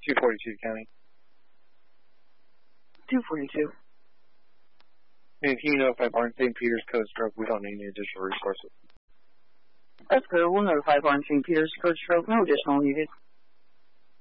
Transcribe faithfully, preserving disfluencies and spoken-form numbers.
two forty-two County. two forty-two. And if you notify Barn Saint Peter's Code Stroke, we don't need any additional resources. That's good. We'll notify Barn Saint Peter's Code Stroke. No additional needed.